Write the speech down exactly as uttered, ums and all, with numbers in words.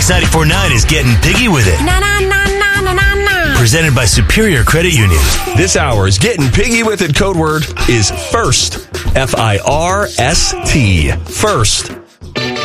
Kicks ninety-four point nine is getting piggy with it. Na na na na na na na. Presented by Superior Credit Union. This hour's Getting Piggy with It code word is FIRST. F I R S T. FIRST.